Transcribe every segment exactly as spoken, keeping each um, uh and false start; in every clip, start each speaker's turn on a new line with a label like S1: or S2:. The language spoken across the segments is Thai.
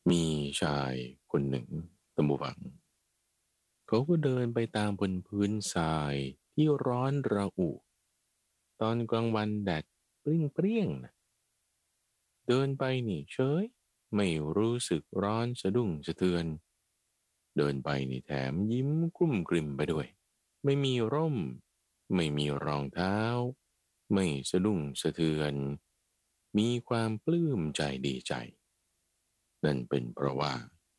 S1: มีชายคนหนึ่งตำบวังเขาก็เดินไปตามบนพื้นทรายที่ร้อนระอุตอนกลางวันแดดเปรี้ยงเปรี้ยงนะเดินไปนี่เฉยไม่รู้สึกร้อนสะดุ้งสะเทือนเดินไปนี่แถมยิ้มกลุ้มกลิ่มไปด้วยไม่มีร่มไม่มีรองเท้าไม่สะดุ้งสะเทือนมีความปลื้มใจดีใจนั่นเป็นเพราะว่า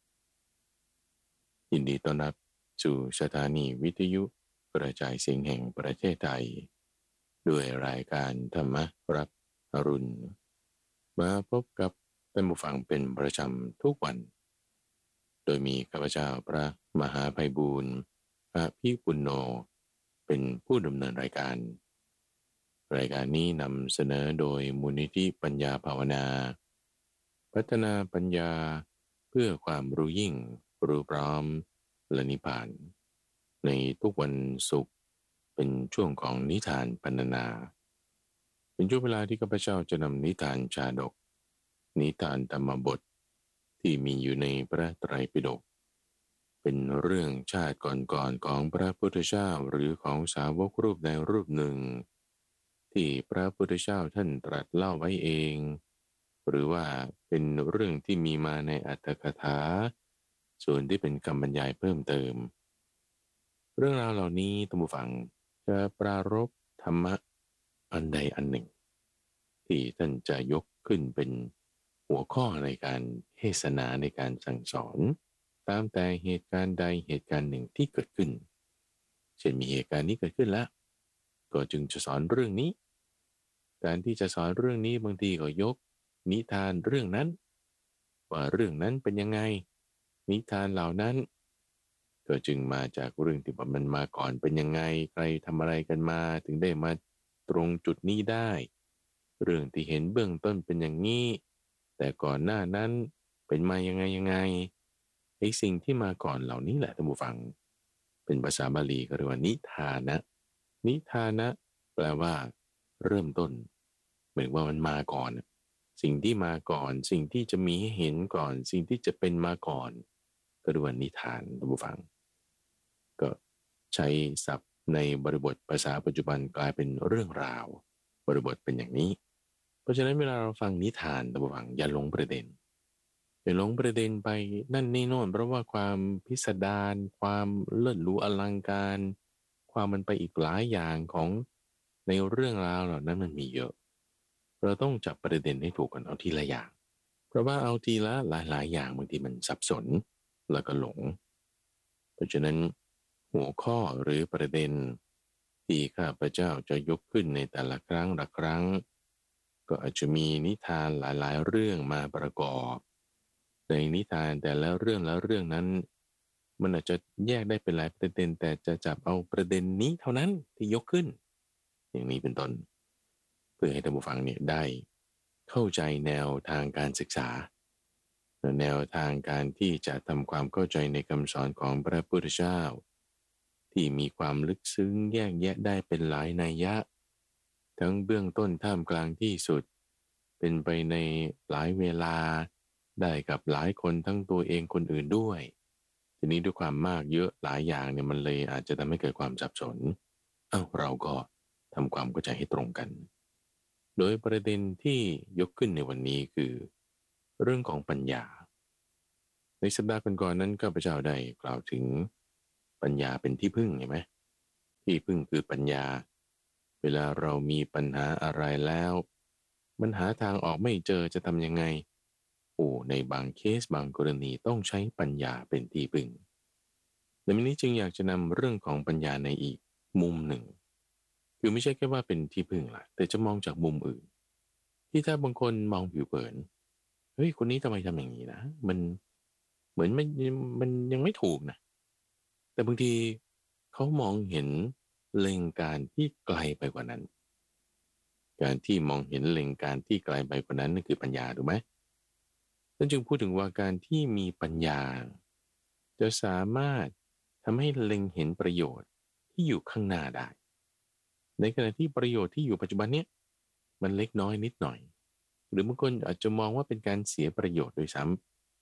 S1: ยินดีต้อนรับสู่สถานีวิทยุกระจายเสียงแห่งประเทศไทยด้วยรายการธรรมรับอรุณมาพบกับท่านผู้ฟังเป็นประจำทุกวันโดยมีข้าพเจ้าพระมหาภัยบูรณ์อภิปุณโญเป็นผู้ดำเนินรายการรายการนี้นำเสนอโดยมูลนิธิปัญญาภาวนาพัฒนาปัญญาเพื่อความรู้ยิ่งรู้พร้อมและนิพพานในทุกวันศุกร์เป็นช่วงของนิทานพรรณนาเป็นช่วงเวลาที่ข้าพเจ้าจะนำนิทานชาดกนิทานธรรมบทที่มีอยู่ในพระไตรปิฎกเป็นเรื่องชาติก่อนๆของพระพุทธเจ้าหรือของสาวกรูปใดรูปหนึ่งที่พระพุทธเจ้าท่านตรัสเล่าไว้เองหรือว่าเป็นเรื่องที่มีมาในอัตถกถาส่วนที่เป็นคำบรรยายเพิ่มเติมเรื่องราวเหล่านี้ท่านผู้ฟังจะปรารภธรรมะอันใดอันหนึ่งที่ท่านจะยกขึ้นเป็นหัวข้อในการเทศนาในการสั่งสอนตามแต่เหตุการณ์ใดเหตุการณ์หนึ่งที่เกิดขึ้นเช่นมีเหตุการณ์นี้เกิดขึ้นแล้วก็จึงจะสอนเรื่องนี้การที่จะสอนเรื่องนี้บางทีก็ยกนิทานเรื่องนั้นว่าเรื่องนั้นเป็นยังไงนิทานเหล่านั้นก็จึงมาจากเรื่องที่ว่ามันมาก่อนเป็นยังไงใครทำอะไรกันมาถึงได้มาตรงจุดนี้ได้เรื่องที่เห็นเบื้องต้นเป็นอย่างนี้แต่ก่อนหน้านั้นเป็นมายังไงยังไงไอ้สิ่งที่มาก่อนเหล่านี้แหละท่านผู้ฟังเป็นภาษาบาลีก็เรียกว่านิทานะนิทานะแปลว่าเริ่มต้นเหมือนว่ามันมาก่อนสิ่งที่มาก่อนสิ่งที่จะมีให้เห็นก่อนสิ่งที่จะเป็นมาก่อนก็เรียกว่านิทานท่านผู้ฟังก็ใช้ศัพท์ในบริบทภาษาปัจจุบันกลายเป็นเรื่องราวบริบทเป็นอย่างนี้เพราะฉะนั้นเวลาเราฟังนิทานท่านผู้ฟังอย่าหลงประเด็นอย่าหลงประเด็นไปนั่นนี่โน่นเพราะว่าความพิสดารความเลิศหรูอลังการความมันไปอีกหลายอย่างของในเรื่องราวเหล่านั้นมันมีเยอะเราต้องจับประเด็นให้ถูกกันเอาทีละอย่างเพราะว่าเอาทีละหลายๆอย่างบางทีมันสับสนแล้วก็หลงเพราะฉะนั้นหัวข้อหรือประเด็นที่ข้าพเจ้าจะยกขึ้นในแต่ละครั้งละครั้งก็อาจจะมีนิทานหลายๆเรื่องมาประกอบในนิทานแต่ละเรื่องละเรื่องนั้นมันอาจจะแยกได้เป็นหลายประเด็นแต่จะจับเอาประเด็นนี้เท่านั้นที่ยกขึ้นอย่างนี้เป็นต้นเพื่อให้ท่านผู้ฟังเนี่ยได้เข้าใจแนวทางการศึกษาแนวทางการที่จะทำความเข้าใจในคำสอนของพระพุทธเจ้าที่มีความลึกซึ้งแยกแยะได้เป็นหลายนัยยะทั้งเบื้องต้นท่ามกลางที่สุดเป็นไปในหลายเวลาได้กับหลายคนทั้งตัวเองคนอื่นด้วยทีนี้ด้วยความมากเยอะหลายอย่างเนี่ยมันเลยอาจจะทำให้เกิดความสับสนเอ้าเราก็ทำความเข้าใจให้ตรงกันโดยประเด็นที่ยกขึ้นในวันนี้คือเรื่องของปัญญาในสัปดาห์ก่อนๆนั้นข้าพเจ้าได้กล่าวถึงปัญญาเป็นที่พึ่งเห็นไหมที่พึ่งคือปัญญาเวลาเรามีปัญหาอะไรแล้วมันหาทางออกไม่เจอจะทำยังไงโอ้ในบางเคสบางกรณีต้องใช้ปัญญาเป็นที่พึ่งในวันนี้จึงอยากจะนำเรื่องของปัญญาในอีกมุมหนึ่งคือไม่ใช่แค่ว่าเป็นที่พึ่งล่ะแต่จะมองจากมุมอื่นที่ถ้าบางคนมองผิวเผินเฮ้ยคนนี้ทำไมทำอย่างนี้นะมันเหมือนมันมันยังไม่ถูกนะแต่บางทีเขามองเห็นเล็งการที่ไกลไปกว่านั้นการที่มองเห็นเล็งการที่ไกลไปกว่านั้นนั่นคือปัญญาถูกไหมนั่นจึงพูดถึงว่าการที่มีปัญญาจะสามารถทำให้เล็งเห็นประโยชน์ที่อยู่ข้างหน้าได้ในขณะที่ประโยชน์ที่อยู่ปัจจุบันเนี้ยมันเล็กน้อยนิดหน่อยหรือบางคนอาจจะมองว่าเป็นการเสียประโยชน์โดยซ้ำ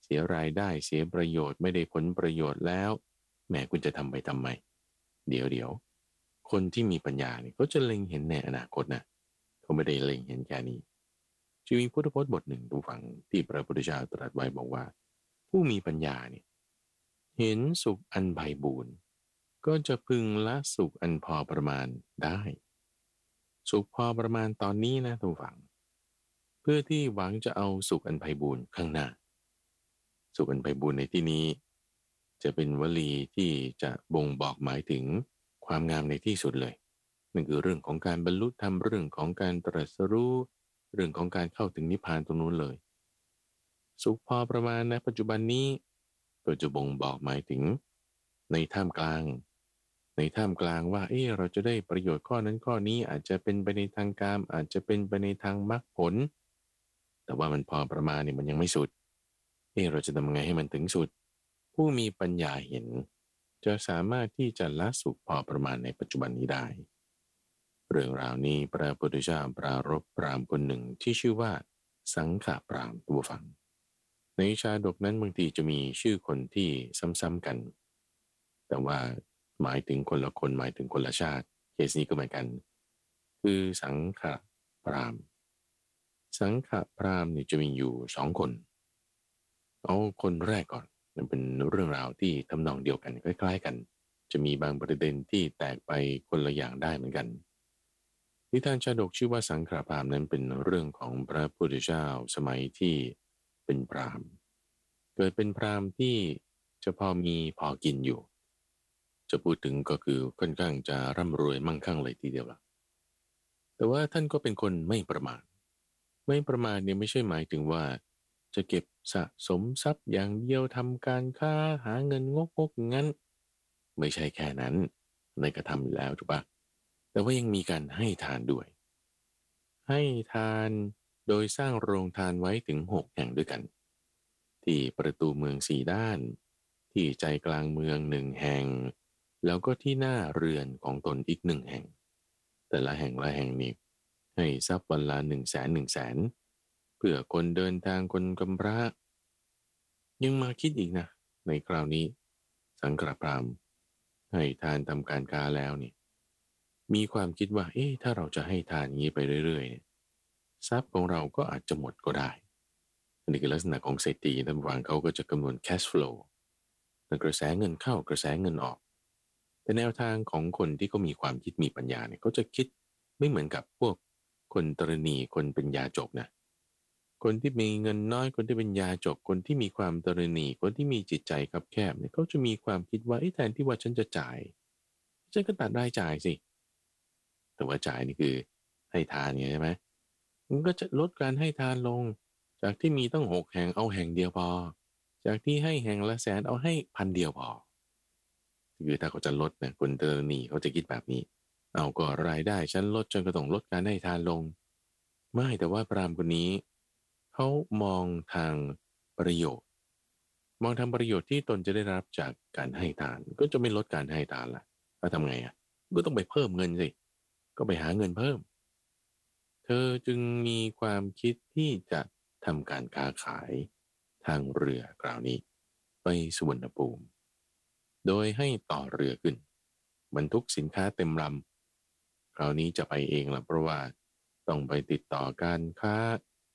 S1: เสียรายได้เสียประโยชน์ไม่ได้ผลประโยชน์แล้วแหมคุณจะทำไปทำไมเดี๋ยวเดี๋ยวคนที่มีปัญญาเนี่ยเขาจะเล็งเห็นในอนาคตนะเขาไม่ได้เล็งเห็นแค่นี้จึงมีพุทธพจน์บทหนึ่งดูฟังที่พระพุทธเจ้าตรัสไว้บอกว่าผู้มีปัญญาเนี่ยเห็นสุขอันไพบูรณ์ก็จะพึงละสุขอันพอประมาณได้สุขพอประมาณตอนนี้นะทุกฝังเพื่อที่หวังจะเอาสุขอันไพบูรณ์ข้างหน้าสุขอันไพบูรณ์ในที่นี้จะเป็นวลีที่จะบ่งบอกหมายถึงความงามในที่สุดเลยนั่นคือเรื่องของการบรรลุธรรมเรื่องของการตรัสรู้เรื่องของการเข้าถึงนิพพานตรงนู้นเลยสุขพอประมาณในปัจจุบันนี้ก็จะบ่งบอกหมายถึงในท่ามกลางในท่ามกลางว่าเออเราจะได้ประโยชน์ข้อนั้นข้อนี้อาจจะเป็นไปในทางกามอาจจะเป็นไปในทางมรรคผลแต่ว่ามันพอประมาณเนี่ยมันยังไม่สุดเออเราจะทำยังไงให้มันถึงสุดผู้มีปัญญาเห็นจะสามารถที่จะละสุขพอประมาณในปัจจุบันนี้ได้เรื่องราวนี้พระพุทธเจ้าปรารภพราหมณ์คนหนึ่งที่ชื่อว่าสังขปรามตัวฟังในชาดกนั้นบางทีจะมีชื่อคนที่ซ้ำๆกันแต่ว่าหมายถึงคนละคนหมายถึงคนละชาติเคสนี้ก็เหมือนกันคือสังขปรามสังขปรามเนี่ยจะมีอยู่สองคนเอาคนแรกก่อนมันเป็นเรื่องราวที่ทำนองเดียวกันคล้ายๆกันจะมีบางประเด็นที่แตกไปคนละอย่างได้เหมือนกันนิทานชาดกชื่อว่าสังขปรามนั้นเป็นเรื่องของพระพุทธเจ้าสมัยที่เป็นพราหมณ์เกิดเป็นพราหมณ์ที่จะพอมีพอกินอยู่จะพูดถึงก็คือค่อนข้างจะร่ำรวยมั่งคั่งเลยทีเดียวล่ะแต่ว่าท่านก็เป็นคนไม่ประมาทไม่ประมาทเนี่ยไม่ใช่หมายถึงว่าจะเก็บสะสมทรัพย์อย่างเดียวทำการค้าหาเงินงกๆงั้นไม่ใช่แค่นั้นในกระทำอยู่แล้วถูกปะแต่ว่ายังมีการให้ทานด้วยให้ทานโดยสร้างโรงทานไว้ถึงหกแห่งด้วยกันที่ประตูเมืองสี่ด้านที่ใจกลางเมืองหนึ่งแห่งแล้วก็ที่หน้าเรือนของตนอีกหนึ่งแห่งแต่ละแห่งละแห่งนี้ให้ทรัพย์วันละหนึ่งแสนหนึ่งแสนเพื่อคนเดินทางคนกำพร้ายังมาคิดอีกนะในคราวนี้สังฆพราหมณ์ให้ทานทำการค้าแล้วนี่มีความคิดว่าเอ๊ะถ้าเราจะให้ทานอย่างนี้ไปเรื่อยๆทรัพย์ของเราก็อาจจะหมดก็ได้อันนี้คือลักษณะของเศรษฐีท่านวางเขาก็จะคำนวณ cash flow กระแสเงินเข้ากระแสเงินออกแต่แนวทางของคนที่เขามีความคิดมีปัญญาเนี่ยเขาจะคิดไม่เหมือนกับพวกคนตรณีคนเป็นยาจกนะคนที่มีเงินน้อยคนที่เป็นยาจกคนที่มีความตรณีคนที่มีจิตใจคับแคบเนี่ยเขาจะมีความคิดว่าแทนที่ว่าฉันจะจ่ายฉันก็ตัดรายจ่ายสิแต่ว่าจ่ายนี่คือให้ทานเนี่ยใช่ไหมมันก็จะลดการให้ทานลงจากที่มีต้องหกแห่งเอาแห่งเดียวพอจากที่ให้แห่งละแสนเอาให้พันเดียวพอคือถ้าเขาจะลดนะคนเตอร์นี่เขาจะคิดแบบนี้เอาก็รายได้ฉันลดจนก็ต้องลดการให้ทานลงไม่แต่ว่าพราหมณ์คนนี้เขามองทางประโยชน์มองทางประโยชน์ที่ตนจะได้รับจากการให้ทานก็จะไม่ลดการให้ทานละแล้วทำไงอ่ะก็ต้องไปเพิ่มเงินสิก็ไปหาเงินเพิ่มเธอจึงมีความคิดที่จะทำการค้าขายทางเรือกล่าวนี้ไปสุวรรณภูมิโดยให้ต่อเรือขึ้นบรรทุกสินค้าเต็มลำคราวนี้จะไปเองละเพราะว่าต้องไปติดต่อการค้า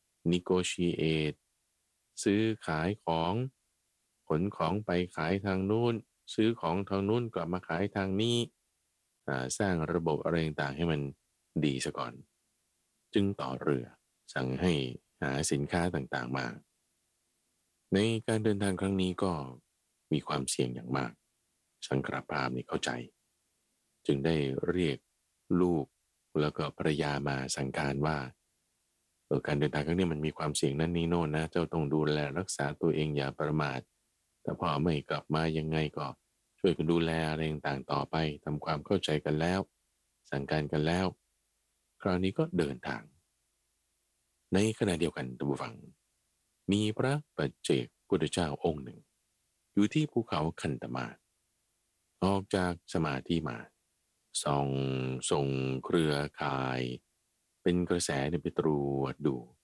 S1: negotiate ซื้อขายของขนของไปขายทางนู้นซื้อของทางนู้นกลับมาขายทางนี้สร้างระบบอะไรต่างๆให้มันดีซะก่อนจึงต่อเรือสั่งให้หาสินค้าต่างๆมาในการเดินทางครั้งนี้ก็มีความเสี่ยงอย่างมากสังฆพราหมณ์นี่เข้าใจจึงได้เรียกลูกแล้วก็ภรรยามาสั่งการว่าเออการเดินทางครั้งนี้มันมีความเสี่ยงนั่นนี่โน่นนะเจ้าต้องดูแลรักษาตัวเองอย่าประมาทแต่พอไม่กลับมายังไงก็ช่วยกันดูแลอะไรต่างๆต่อไปทำความเข้าใจกันแล้วสั่งการกันแล้วคราวนี้ก็เดินทางในขณะเดียวกันท่านผู้ฟังมีพระปัจเจกพุทธเจ้าองค์หนึ่งอยู่ที่ภูเขาคันธมาศออกจากสมาธิมาส่องส่งเครือข่ายเป็นกระแสในไปตรวจดู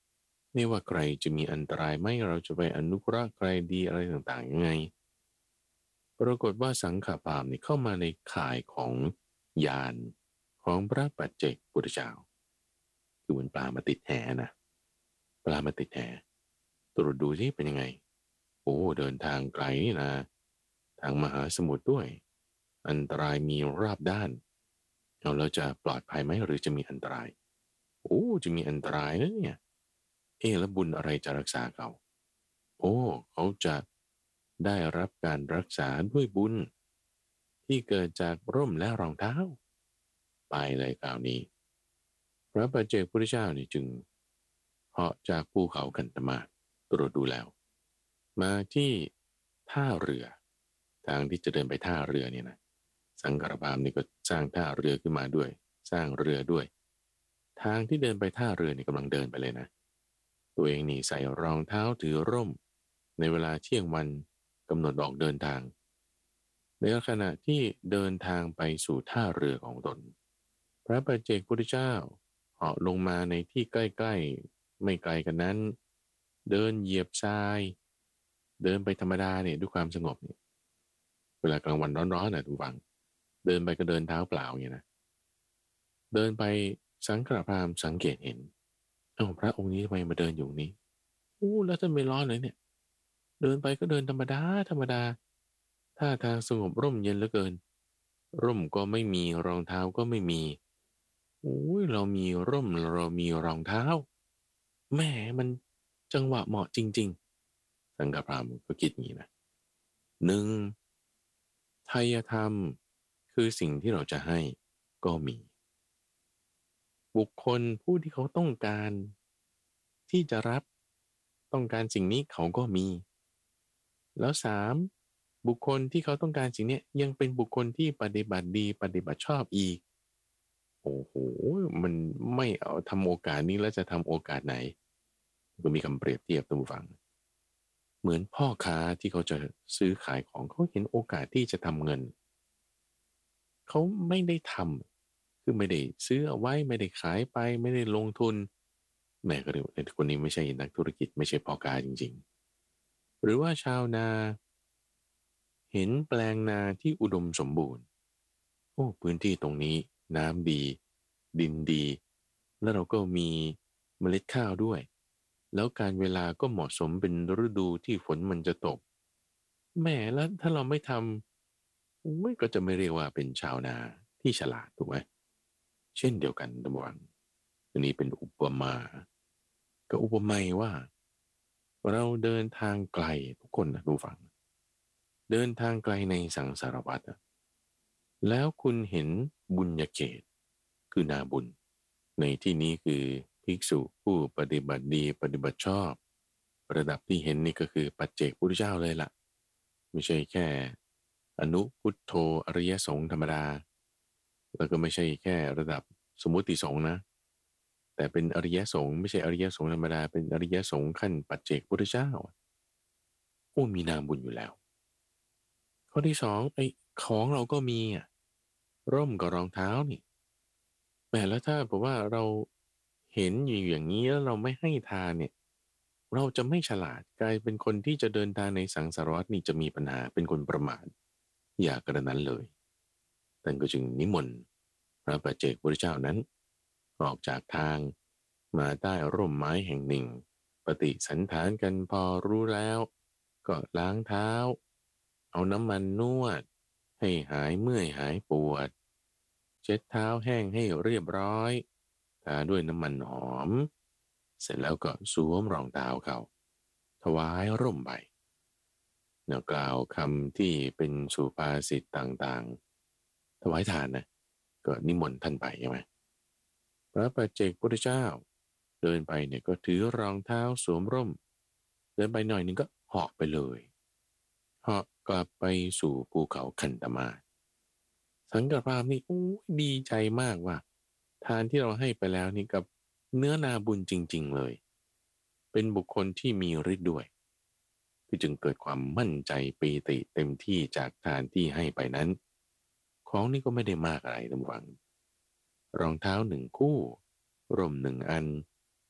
S1: ไม่ว่าใครจะมีอันตรายไหมเราจะไปอนุเคราะห์ใครดีอะไรต่างๆยังไงปรากฏว่าสังฆปาล์มนี่เข้ามาในข่ายของญาณของพระปัจเจกพุทธเจ้าคือเหมือนปลามาติดแหนะปลามาติดแหตรวจดูที่เป็นยังไงโอ้เดินทางไกลนี่นะทางมหาสมุทรด้วยอันตรายมีรอบด้านเอาเราจะปลอดภัยไหมหรือจะมีอันตรายโอ้จะมีอันตรายนะเนี่ยเอ๊ะแล้วบุญอะไรจะรักษาเขาโอ้เขาจะได้รับการรักษาด้วยบุญที่เกิดจากร่มและรองเท้าไปเลยคราวนี้พระปัจเจกพุทธเจ้านี่จึงเหาะจากภูเขากันตมาตรวจดูแล้วมาที่ท่าเรือทางที่จะเดินไปท่าเรือเนี่ยนะสังฆราพามนี่ก็สร้างท่าเรือขึ้นมาด้วยสร้างเรือด้วยทางที่เดินไปท่าเรือนี่กำลังเดินไปเลยนะตัวเองนี่ใส่รองเท้าถือร่มในเวลาเที่ยงวันกำหนดออกเดินทางในขณะที่เดินทางไปสู่ท่าเรือของตนพระปัจเจกพุทธเจ้าเหาะลงมาในที่ใกล้ๆไม่ไกลกันนั้นเดินเหยียบทรายเดินไปธรรมดาเนี่ยด้วยความสงบเนี่ยเวลากลางวันร้อนๆนะทุกฝังเดินไปก็เดินเท้าเปล่าอย่างนี้นะเดินไปสังฆพราหมณ์สังเกตเห็นเอ้าพระองค์นี้ทำไมมาเดินอยู่นี้อู้แล้วท่านไม่ร้อนเลยเนี่ยเดินไปก็เดินธรรมดาธรรมดาท่าทางสงบร่มเย็นเหลือเกินร่มก็ไม่มีรองเท้าก็ไม่มีโอ้ยเรามีร่มเรามีรองเท้าแหมมันจังหวะเหมาะจริงๆสังฆพราหมณ์ก็คิดอย่างนี้นะหนึ่งไทยธรรมคือสิ่งที่เราจะให้ก็มีบุคคลผู้ที่เขาต้องการที่จะรับต้องการสิ่งนี้เขาก็มีแล้วสามบุคคลที่เขาต้องการสิ่งนี้ยังเป็นบุคคลที่ปฏิบัติดีปฏิบัติชอบอีกโอ้โหมันไม่เอาทำโอกาสนี้แล้วจะทำโอกาสไหนก็มีคำเปรียบเทียบตัวฟังเหมือนพ่อค้าที่เขาจะซื้อขายของเขาเห็นโอกาสที่จะทำเงินเขาไม่ได้ทำคือไม่ได้ซื้อเอาไว้ไม่ได้ขายไปไม่ได้ลงทุนแม่ก็เรียกว่าคนนี้ไม่ใช่นักธุรกิจไม่ใช่พ่อค้าจริงๆหรือว่าชาวนาเห็นแปลงนาที่อุดมสมบูรณ์โอ้พื้นที่ตรงนี้น้ำดีดินดีแล้วเราก็มีเมล็ดข้าวด้วยแล้วการเวลาก็เหมาะสมเป็นฤดูที่ฝนมันจะตกแหม่แล้วถ้าเราไม่ทำไม่ก็จะไม่เรียกว่าเป็นชาวนาที่ฉลาดถูกไหมเช่นเดียวกันตะวันอันนี้เป็นอุปมาก็อุปไมยว่าเราเดินทางไกลทุกคนนะดูฟังเดินทางไกลในสังสารวัฏแล้วคุณเห็นบุญญาเขตคือนาบุญในที่นี้คือภิกษุผู้ปฏิบัติดีปฏิบัติชอบระดับที่เห็นนี่ก็คือปัจเจกพุทธเจ้าเลยล่ะไม่ใช่แค่อนุพุทโธอริยสงฆ์ธรรมดาแล้วก็ไม่ใช่แค่ระดับสมมุติสงฆ์นะแต่เป็นอริยสงฆ์ไม่ใช่อริยสงฆ์ธรรมดาเป็นอริยสงฆ์ขั้นปัจเจกพุทธเจ้าโอ้มีนามบุญอยู่แล้วข้อที่สองไอ้ของเราก็มีอ่ะร่มกับรองเท้านี่แหมแล้วถ้าบอกว่าเราเห็นอยู่อย่างนี้แล้วเราไม่ให้ทานเนี่ยเราจะไม่ฉลาดกลายเป็นคนที่จะเดินทางในสังสารวัฏนี่จะมีปัญหาเป็นคนประมาทอย่ากระนั้นเลยท่านก็จึงนิมนต์พระปัจเจกพุทธเจ้านั้นออกจากทางมาใต้ร่มไม้แห่งหนึ่งปฏิสันถานกันพอรู้แล้วก็ล้างเท้าเอาน้ำมันนวดให้หายเมื่อยหายปวดเช็ดเท้าแห้งให้เรียบร้อยทาด้วยน้ำมันหอมเสร็จแล้วก็สวมรองเท้าเขาถวายร่มใบเนาะกล่าวคำที่เป็นสุภาษิตต่างๆถวายทานนะก็นิมนต์ท่านไปใช่ไหมพระปัจเจกพุทธเจ้าเดินไปเนี่ยก็ถือรองเท้าสวมร่มเดินไปหน่อยนึงก็เหาะไปเลยเหาะกลับไปสู่ภูเขาคันธมาศสังฆพราหมณ์นี่โอ้ดีใจมากว่าทานที่เราให้ไปแล้วนี่กับเนื้อนาบุญจริงๆเลยเป็นบุคคลที่มีฤทธิ์ด้วยที่จึงเกิดความมั่นใจปีติเต็มที่จากทานที่ให้ไปนั้นของนี่ก็ไม่ได้มากอะไรทั้งวังรองเท้าหนึ่งคู่ร่มหนึ่งอัน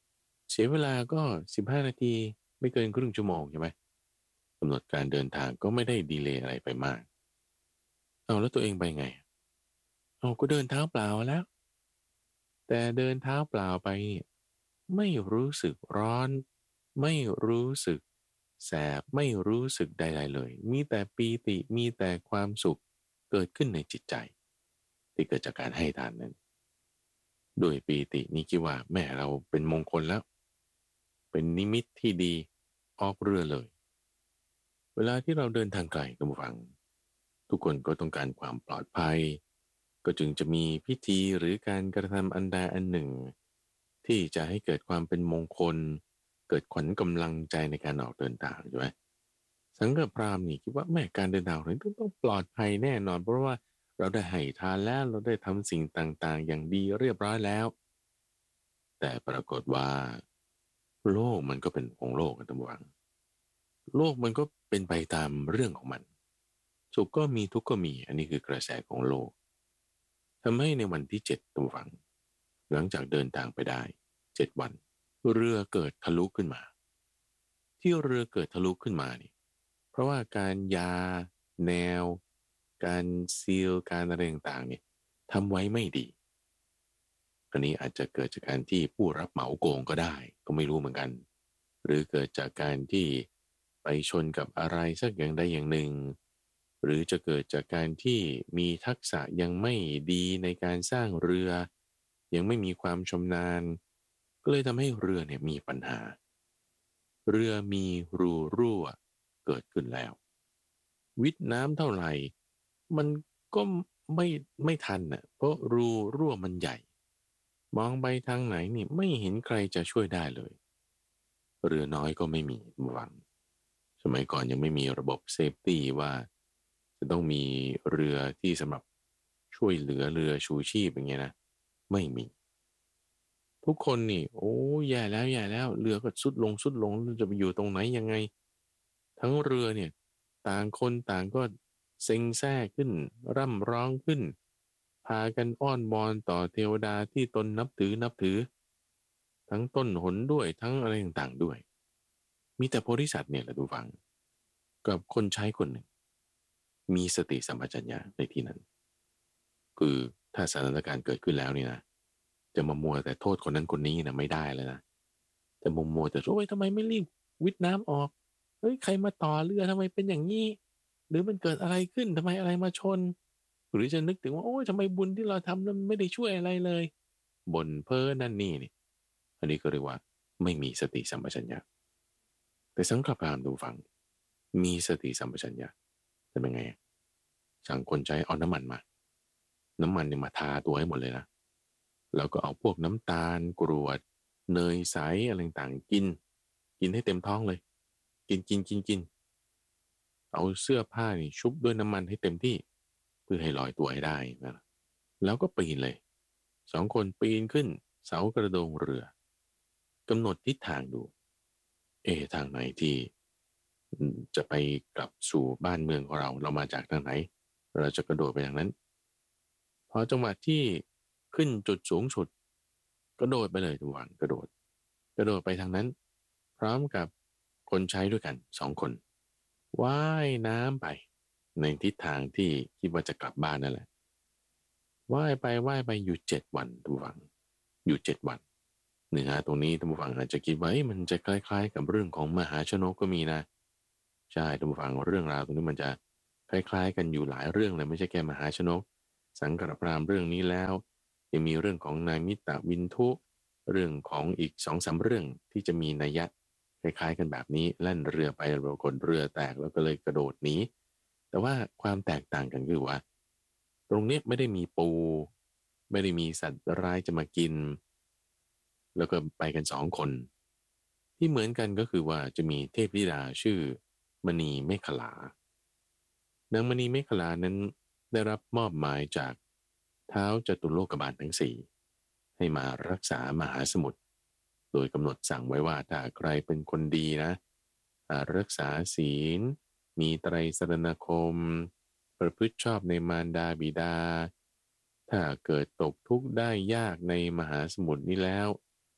S1: เสียเวลาก็สิบห้านาทีไม่เกินครึ่งชั่วโมงใช่ไหมกำหนดการเดินทางก็ไม่ได้ดีเลย์อะไรไปมากเอาแล้วตัวเองไปไงเอาก็เดินเท้าเปล่าแล้วแต่เดินเท้าเปล่าไปเนี่ยไม่รู้สึกร้อนไม่รู้สึกแสบไม่รู้สึกใดๆเลยมีแต่ปีติมีแต่ความสุขเกิดขึ้นในจิตใจที่เกิดจากการให้ทานนั้นด้วยปีตินี้คิดว่าแม่เราเป็นมงคลแล้วเป็นนิมิตที่ดีออกเรือเลยเวลาที่เราเดินทางไกลคุณผู้ฟังทุกคนก็ต้องการความปลอดภัยก็จึงจะมีพิธีหรือการกระทำอันใดอันหนึ่งที่จะให้เกิดความเป็นมงคลเกิดขวัญกำลังใจในการออกเดินทางใช่ไหมสังฆพราหมณ์นี่คิดว่าแม่การเดินทางเราต้องต้องปลอดภัยแน่นอนเพราะว่าเราได้ให้ทานแล้วเราได้ทำสิ่งต่างๆอย่างดีเรียบร้อยแล้วแต่ปรากฏว่าโลกมันก็เป็นของโลกกันทั้งวันโลกมันก็เป็นไปตามเรื่องของมันสุขก็มีทุกข์ก็มีอันนี้คือกระแสของโลกทำให้ในวันที่เจ็ดตัวฝังหลังจากเดินทางไปได้เจ็ดวันเรือเกิดทะลุขึ้นมาที่เรือเกิดทะลุขึ้นมานี่เพราะว่าการยาแนวการซีลการอะไรต่างๆเนี่ยทำไว้ไม่ดีอันนี้อาจจะเกิดจากการที่ผู้รับเหมาโกงก็ได้ก็ไม่รู้เหมือนกันหรือเกิดจากการที่ไปชนกับอะไรสักอย่างใดอย่างหนึ่งหรือจะเกิดจากการที่มีทักษะยังไม่ดีในการสร้างเรือยังไม่มีความชำนาญก็เลยทำให้เรือเนี่ยมีปัญหาเรือมีรูรั่วเกิดขึ้นแล้ววิทน้ำเท่าไหร่มันก็ไม่ไม่ทันน่ะเพราะรูรั่วมันใหญ่มองไปทางไหนนี่ไม่เห็นใครจะช่วยได้เลยเรือน้อยก็ไม่มีหวังสมัยก่อนยังไม่มีระบบเซฟตี้ว่าจะต้องมีเรือที่สำหรับช่วยเหลือเรือชูชีพอย่างเงี้ยนะไม่มีทุกคนนี่โอ้แย่แล้วแย่แล้วเรือก็สุดลงสุดลงจะไปอยู่ตรงไหนยังไงทั้งเรือเนี่ยต่างคนต่างก็เซ็งแซ่ขึ้นร่ำร้องขึ้นพากันอ้อนวอนต่อเทวดาที่ตนนับถือนับถือทั้งต้นหนด้วยทั้งอะไรต่างๆด้วยมีแต่โพธิสัตว์เนี่ยแหละดูฟังกับคนใช้คนหนึ่งมีสติสัมปชัญญะในที่นั้นคือถ้าสถานการณ์เกิดขึ้นแล้วนี่นะจะมามัวแต่โทษคนนั้นคนนี้นะไม่ได้เลยนะจะมัวมัวแต่โอ้ยทำไมไม่รีบวิทน้ำออกเฮ้ยใครมาต่อเรือทำไมเป็นอย่างนี้หรือมันเกิดอะไรขึ้นทำไมอะไรมาชนหรือจะนึกถึงว่าโอ้ยทำไมบุญที่เราทำแล้วมันไม่ได้ช่วยอะไรเลยบ่นเพ้อนั่นนี่นี่อันนี้ก็เรียกว่าไม่มีสติสัมปชัญญะแต่สังฆพราหมณ์ดูฟังมีสติสัมปชัญญะจะเป็นไงสั่งคนใช้เอาน้ำมันมาน้ำมันเนี่ยมาทาตัวให้หมดเลยนะแล้วก็เอาพวกน้ำตาลกรวดเนยใสอะไรต่างๆกินกินให้เต็มท้องเลยกินกินกินกินเอาเสื้อผ้านี่ชุบด้วยน้ำมันให้เต็มที่เพื่อให้ลอยตัวให้ได้นะแล้วก็ปีนเลยสองคนปีนขึ้นเสากระโดงเรือกำหนดทิศทางดูเอทางไหนที่จะไปกลับสู่บ้านเมืองของเราเรามาจากทางไหนเราจะกระโดดไปทางนั้นพอจังหวะที่ขึ้นจุดสูงสุดกระโดดไปเลยทุกวันกระโดดกระโดดไปทางนั้นพร้อมกับคนใช้ด้วยกันสองคนว่ายน้ำไปในทิศทางที่คิดว่าจะกลับบ้านนั่นแหละว่ายไปว่ายไปอยู่เจ็ดวันทุกฝังอยู่เจ็ดวันเนื้อตรงนี้ทุกฝังอาจจะคิดว่ามันจะคล้ายๆกับเรื่องของมหาชนกก็มีนะใช่ทุกฝังเรื่องราวตรงนี้มันจะคล้ายๆกันอยู่หลายเรื่องเลยไม่ใช่แค่มหาชนกสังฆพราหมณ์เรื่องนี้แล้วยังมีเรื่องของนายมิตรวินทุเรื่องของอีกสองสามเรื่องที่จะมีนัยยะคล้ายๆกันแบบนี้แล่นเรือไปปรากฏเรือแตกแล้วก็เลยกระโดดหนีแต่ว่าความแตกต่างกันคือว่าตรงนี้ไม่ได้มีปูไม่ได้มีสัตว์ร้ายจะมากินแล้วก็ไปกันสองคนที่เหมือนกันก็คือว่าจะมีเทพธิดาชื่อมณีเมขลานางมณีเมขลานั้นได้รับมอบหมายจากท้าวจตุโลกบาลทั้งสี่ให้มารักษามหาสมุทรโดยกำหนดสั่งไว้ว่าถ้าใครเป็นคนดีนะรักษาศีลมีไตรสรณคมประพฤติชอบในมารดาบิดาถ้าเกิดตกทุกข์ได้ยากในมหาสมุทรนี้แล้ว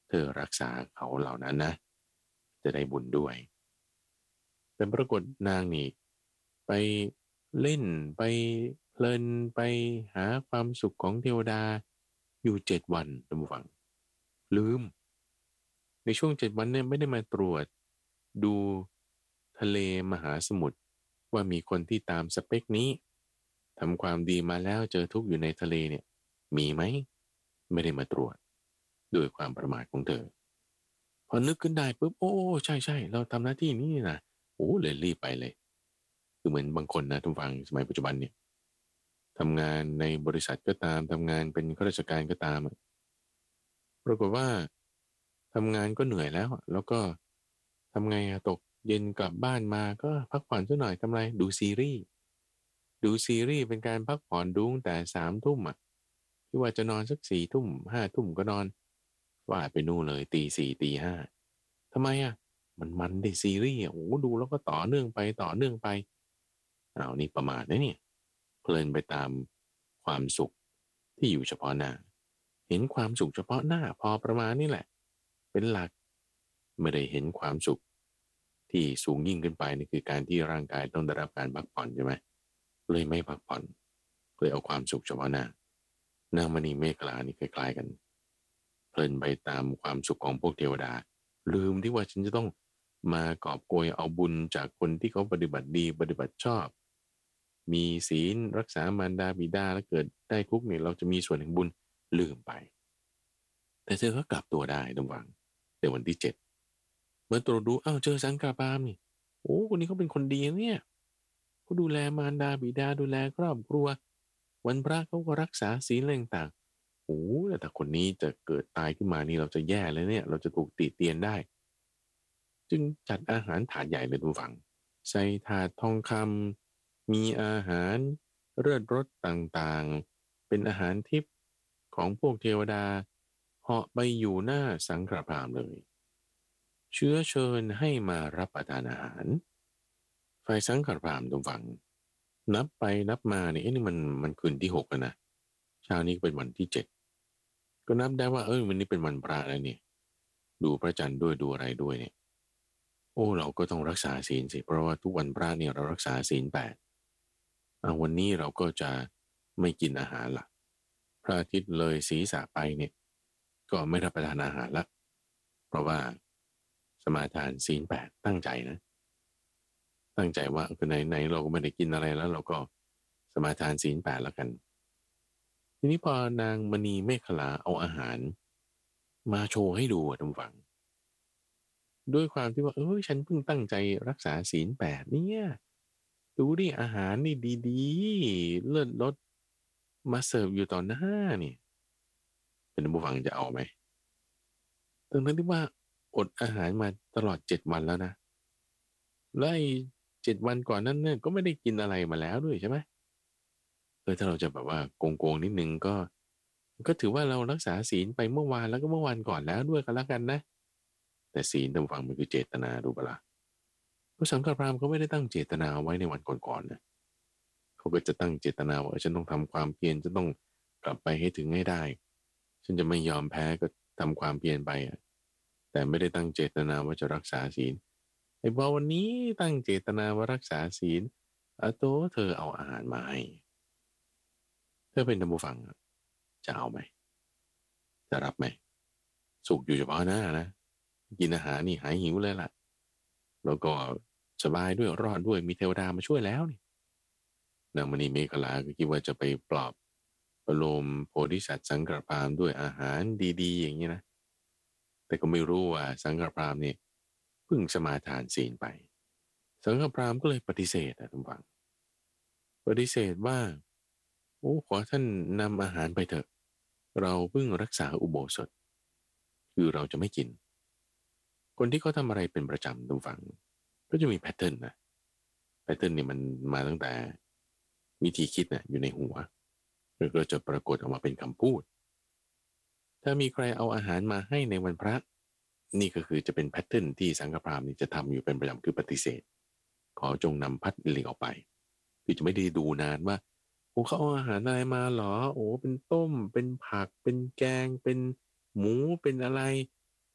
S1: เธอรักษาเขาเหล่านั้นนะจะได้บุญด้วยแต่ปรากฏนางนี่ไปเล่นไปเพลินไปหาความสุขของเทวดาอยู่เจ็ดวันท่านผู้ฟังลืมในช่วงเจ็ดวันเนี่ยไม่ได้มาตรวจดูทะเลมหาสมุทรว่ามีคนที่ตามสเปคนี้ทำความดีมาแล้วเจอทุกข์อยู่ในทะเลเนี่ยมีไหมไม่ได้มาตรวจด้วยความประมาทของเธอพอนึกขึ้นได้ปุ๊บโอ้ใช่ใช่เราทำหน้าที่นี้นี่นะโอ้เลยรีบไปเลยคือเหมือนบางคนนะทุกฟังสมัยปัจจุบันเนี่ยทำงานในบริษัทก็ตามทำงานเป็นข้าราชการก็ตามปรากฏว่าทำงานก็เหนื่อยแล้วอะแล้วก็ทำไงอะตกเย็นกลับบ้านมาก็พักผ่อนสักหน่อยทำไรดูซีรีส์ดูซีรีส์เป็นการพักผ่อนดูตั้งแต่สามทุ่มอ่ะที่ว่าจะนอนสักสี่ทุ่มห้าทุ่มก็นอนว่าไปนู่นเลยตีสี่ตีห้าทำไมอ่ะมันมันได้ซีรีส์อ่ะโอ้ดูแล้วก็ต่อเนื่องไปต่อเนื่องไปเอานี่ประมาทนะเนี่ยเพลินไปตามความสุขที่อยู่เฉพาะหน้าเห็นความสุขเฉพาะหน้าพอประมาณนี่แหละเป็นหลักไม่ได้เห็นความสุขที่สูงยิ่งขึ้นไปนี่คือการที่ร่างกายต้องได้รับการพักผ่อนใช่ไหมเลยไม่พักผ่อนเลยเอาความสุขเฉพาะหน้านางมณีเมฆลานี่คล้ายๆกันเพลินไปตามความสุขของพวกเทวดาลืมที่ว่าฉันจะต้องมากอบโกยเอาบุญจากคนที่เขาปฏิบัติดีปฏิบัติชอบมีศีลรักษามารดาบิดาแล้วเกิดได้คุกเนี่ยเราจะมีส่วนแห่งบุญลืมไปแต่เธอก็กลับตัวได้ดังหวังในวันที่เจ็ดเมื่อตรวจดูอ้าวเจอสังฆปามนี่โอ้คนนี้เขาเป็นคนดีเนี่ยเขาดูแลมารดาบิดาดูแลครอบครัววันพระเขาก็รักษาศีลอะไรต่างๆโอ้แต่คนนี้จะเกิดตายขึ้นมานี่เราจะแย่เลยเนี่ยเราจะถูกติเตียนได้จึงจัดอาหารถาดใหญ่เลยทุกฝังใส่ถาดทองคำมีอาหารเลือดรสต่างๆเป็นอาหารทิพย์ของพวกเทวดาเหาะไปอยู่หน้าสังฆพราหมณ์เลยเชื้อเชิญให้มารับประทานอาหารฝ่ายสังฆพราหมณ์ตรงฝั่งนับไปนับมาเนี่ยนี่มันมันคืนที่หกแล้วนะเช้านี้เป็นวันที่เจ็ดก็นับได้ว่าเอ้ยวันนี้เป็นวันพระแล้วเนี่ยดูพระจันทร์ด้วยดูอะไรด้วยเนี่ยโอ้เราก็ต้องรักษาศีลสิเพราะว่าทุกวันพระเนี่ยเรารักษาศีลแปดอ่ะวันนี้เราก็จะไม่กินอาหารละพระอาทิตย์เลยศีรษะไปเนี่ยก็ไม่รับประทานอาหารละเพราะว่าสมาทานศีลแปดตั้งใจนะตั้งใจว่าคือไหนๆเราก็ไม่ได้กินอะไรแล้วเราก็สมาทานศีลแปดแล้วกันทีนี้พอนางมณีเมขลาเอาอาหารมาโชว์ให้ดูอะทุกฝังด้วยความที่ว่าเออฉันเพิ่งตั้งใจรักษาศีลแปดเนี่ยดูดิอาหารนี่ดีๆเลิศรสมาเสิร์ฟอยู่ต่อหน้านี่เป็นผู้ฟังจะเอาไหมทั้งนั้นที่ว่าอดอาหารมาตลอดเจ็ดวันแล้วนะแล้วไอ้เจ็ดวันก่อนนั้นเนี่ยก็ไม่ได้กินอะไรมาแล้วด้วยใช่ไหมเออถ้าเราจะแบบว่าโกงๆนิดนึงก็ก็ถือว่าเรารักษาศีลไปเมื่อวานแล้วก็เมื่อวานก่อนแล้วด้วยกันแล้วกันนะแต่ศีลทางฝั่งมันคือเจตนาดูปะล่ะพระสังฆพราหมณ์เขาไม่ได้ตั้งเจตนาไว้ในวันก่อนๆนะเขาก็จะตั้งเจตนาว่าฉันต้องทำความเพียรฉันต้องกลับไปให้ถึงให้ได้ฉันจะไม่ยอมแพ้ก็ทำความเพียรไปอ่ะแต่ไม่ได้ตั้งเจตนาว่าจะรักษาศีลไอ้พอวันนี้ตั้งเจตนาว่ารักษาศีลอาโตเธอเอาอาหารมาให้เธอเป็นธรรมฟังจะเอาไหมจะรับไหมสุขอยู่เฉพาะหน้านะกินอาหารนี่หายหิวเลยล่ะแล้วก็สบายด้วยรอดด้วยมีเทวดามาช่วยแล้วนี่นางมณีเมขลาก็คิดว่าจะไปปลอบประโลมโพธิสัตว์สังฆพราหมณ์ด้วยอาหารดีๆอย่างนี้นะแต่ก็ไม่รู้ว่าสังฆพราหมณ์เนี่ยเพิ่งสมาทานศีลไปสังฆพราหมณ์ก็เลยปฏิเสธนะทุกฝังปฏิเสธว่าโอ้ขอท่านนำอาหารไปเถอะเราเพิ่งรักษาอุโบสถคือเราจะไม่กินคนที่เขาทำอะไรเป็นประจำทุกฝังก็จะมีแพทเทิร์นนะแพทเทิร์นเนี่ยมันมาตั้งแต่วิธีคิดนะ่ะอยู่ในหัวแล้วก็จะปรากฏออกมาเป็นคำพูดถ้ามีใครเอาอาหารมาให้ในวันพระนี่ก็คือจะเป็นแพทเทิร์นที่สังฆพราหมณ์นี่จะทำอยู่เป็นประจำคือปฏิเสธขอจงนำพัดหลีกออกไปคือจะไม่ได้ดูนานว่าโอ้เขาเอาอาหารอะไรมาหรอโอ้เป็นต้มเป็นผักเป็นแกงเป็นหมูเป็นอะไร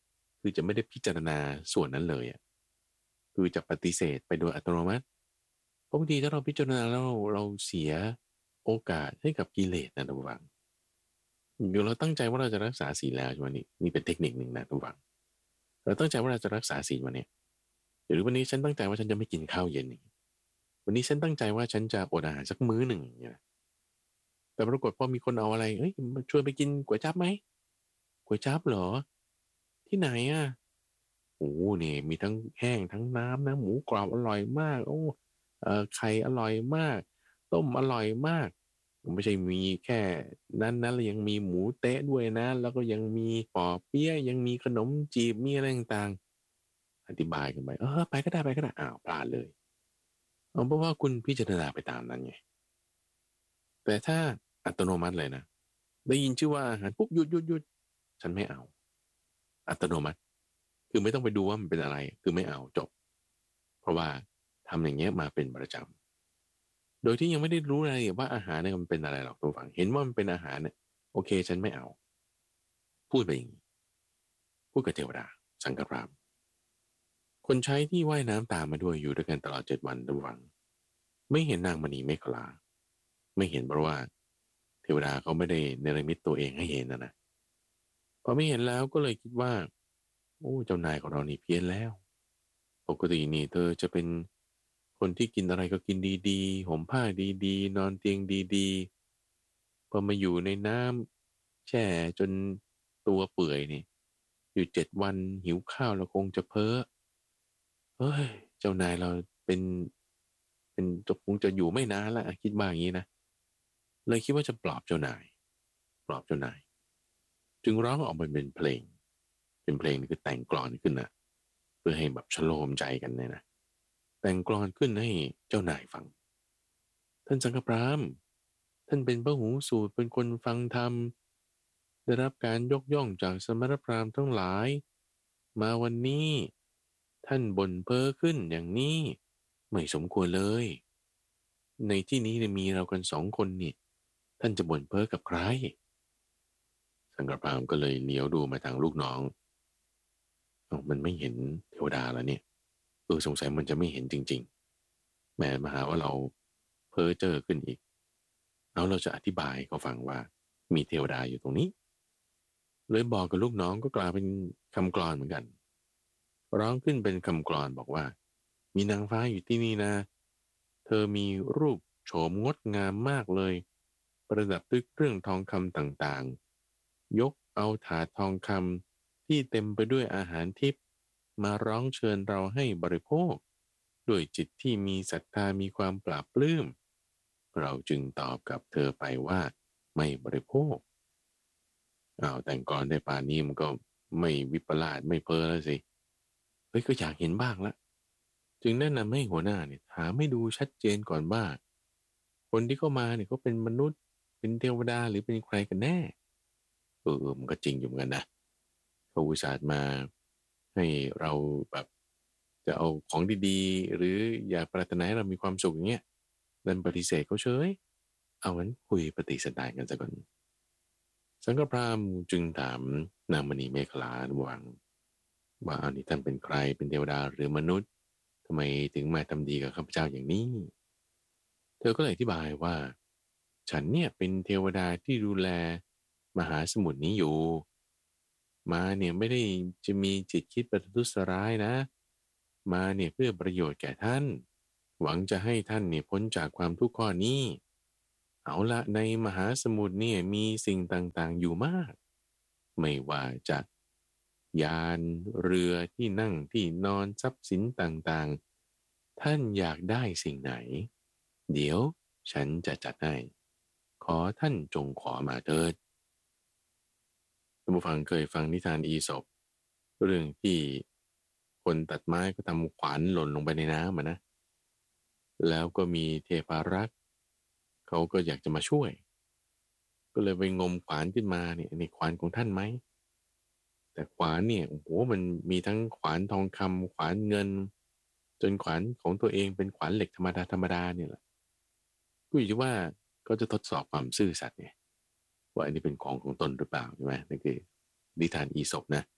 S1: คือจะไม่ได้พิจารณาส่วนนั้นเลยอ่ะคือจะปฏิเสธไปโดยอัตโนมัติบางทีถ้าเราพิจารณาแล้วเราเสียโอกาสให้กับกิเลสนะทุกฝังเดี๋ยวเราตั้งใจว่าเราจะรักษาศีลแล้วใช่ไหมนี่นี่เป็นเทคนิคหนึ่งนะทุกฝังเราตั้งใจว่าเราจะรักษาศีลวันนี้หรือวันนี้ฉันตั้งใจว่าฉันจะไม่กินข้าวเย็นนี่วันนี้ฉันตั้งใจว่าฉันจะอดอาหารสักมื้อหนึ่งอย่างเงี้ยแต่ปรากฏพอมีคนเอาอะไรเอ้ยมาชวนไปกินก๋วยจั๊บไหมก๋วยจั๊บเหรอที่ไหนอ่ะโอ้เนี่ยมีทั้งแห้งทั้งน้ำนะหมูกรอบอร่อยมากโอ้เออไข่อร่อยมากต้มอร่อยมากไม่ใช่มีแค่นั้นนะแล้วยังมีหมูเต๊ะด้วยนะแล้วก็ยังมีปอเปี๊ยะยังมีขนมจีบมีอะไรต่างๆอธิบายกันไปเออไปก็ได้ไปก็ได้อ้าวพลาดเลยเอาเพราะว่าคุณพิจารณาไปตามนั้นไงแต่ถ้าอัตโนมัติเลยนะได้ยินชื่อว่าอาหารปุ๊บหยุดหยุดหยุดฉันไม่เอาอัตโนมัติคือไม่ต้องไปดูว่ามันเป็นอะไรคือไม่เอาจบเพราะว่าทำอย่างเงี้ยมาเป็นประจำโดยที่ยังไม่ได้รู้อะไรว่าอาหารเนี่ยมันเป็นอะไรหรอกตัวฝังเห็นว่ามันเป็นอาหารเนี่ยโอเคฉันไม่เอาพูดไปอย่างนี้พูดกับเทวดาสังกัปรามคนใช้ที่ว่ายน้ำตามมาด้วยอยู่ด้วยกันตลอดเจ็ดวันตัวฝังไม่เห็นนางมณีเมขลาไม่เห็นเพราะว่าเทวดาเขาไม่ได้เนรมิตตัวเองให้เห็นนะนะพอไม่เห็นแล้วก็เลยคิดว่าโอ้เจ้านายของเรานี่เพี้ยนแล้วปกตินี่เธอจะเป็นคนที่กินอะไรก็กินดีๆห่มผ้าดีๆนอนเตียงดีๆพอมาอยู่ในน้ำแช่จนตัวเปื่อยนี่อยู่เจ็ดวันหิวข้าวแล้วคงจะเพ้อเฮ้ยเจ้านายเราเป็นเป็นจะคงจะอยู่ไม่นานละคิดว่าอย่างนี้นะเลยคิดว่าจะปลอบเจ้านายปลอบเจ้านายจึงร้องออกมาเป็นเพลงเป็นเพลงนี่คือแต่งกลอนขึ้นนะเพื่อให้แบบชโลมใจกันเนี่ยนะแต่งกลอนขึ้นให้เจ้านายฟังท่านสังฆปรามท่านเป็นพหูสูตรเป็นคนฟังธรรมได้รับการยกย่องจากสมณพราหมณ์ทั้งหลายมาวันนี้ท่านบ่นเพ้อขึ้นอย่างนี้ไม่สมควรเลยในที่นี้เนี่ยมีเรากันสองคนนี่ท่านจะบ่นเพ้อกับใครสังฆปรามก็เลยเลี้ยวดูมาทางลูกน้องเอ้ามันไม่เห็นเทวดาแล้วเนี่ยเออสงสัยมันจะไม่เห็นจริงๆแม้มาหาว่าเราเพ้อเจ้อขึ้นอีกแล้วเราจะอธิบายเขาฟังว่ามีเทวดาอยู่ตรงนี้เลยบอกกับลูกน้องก็กลายเป็นคำกลอนเหมือนกันร้องขึ้นเป็นคำกลอนบอกว่ามีนางฟ้าอยู่ที่นี่นะเธอมีรูปโฉมงดงามมากเลยประดับด้วยเครื่องทองคำต่างๆยกเอาถาดทองคำที่เต็มไปด้วยอาหารทิพย์มาร้องเชิญเราให้บริโภคด้วยจิตที่มีศรัทธามีความปราบปลื้มเราจึงตอบกับเธอไปว่าไม่บริโภคอ้าวแต่งก่อนในป่านนี้มันก็ไม่วิปลาสไม่เพ้อแล้วสิเฮ้ยก็อยากเห็นบ้างละจึงแนะนำให้หัวหน้าเนี่ยถามให้ดูชัดเจนก่อนว่าคนที่เข้ามาเนี่ยเขาเป็นมนุษย์เป็นเทวดาหรือเป็นใครกันแน่เออมันก็จริงอยู่เหมือนกันนะเขาอุตส่าห์มาให้เราแบบจะเอาของดีๆหรืออยากปรารถนาให้เรามีความสุขอย่างเงี้ยดันปฏิเสธเขาเฉยเอางั้นคุยปฏิสันดานกันสักก่อนสังฆพราหมณ์จึงถามนางมณีเมขลาวังว่าอันนี้ท่านเป็นใครเป็นเทวดาหรือมนุษย์ทำไมถึงมาทำดีกับข้าพเจ้าอย่างนี้เธอก็เลยอธิบายว่าฉันเนี่ยเป็นเทวดาที่ดูแลมหาสมุทรนี้อยู่มาเนี่ยไม่ได้จะมีจิตคิดประทุษร้ายนะมาเนี่ยเพื่อประโยชน์แก่ท่านหวังจะให้ท่านเนี่ยพ้นจากความทุกข์ข้อนี้เอาละในมหาสมุทรเนี่ยมีสิ่งต่างๆอยู่มากไม่ว่าจะยานเรือที่นั่งที่นอนทรัพย์สินต่างๆท่านอยากได้สิ่งไหนเดี๋ยวฉันจะจัดให้ขอท่านจงขอมาเถิดท่านผู้ฟังเคยฟังนิทานอีสปเรื่องที่คนตัดไม้ก็ทำขวานหล่นลงไปในน้ำอ่ะนะแล้วก็มีเทพารักษ์เขาก็อยากจะมาช่วยก็เลยไปงมขวานขึ้นมาเนี่ยนี่ขวานของท่านไหมแต่ขวานเนี่ยโอ้โหมันมีทั้งขวานทองคำขวานเงินจนขวานของตัวเองเป็นขวานเหล็กธรรมดาธรรมดาเนี่ยแหละก็อยู่ที่ว่าก็จะทดสอบความซื่อสัตย์ไงว่าอันนี้เป็นของของตนหรือเปล่าใช่ไหมนั่นคือนิทานอีสปนะ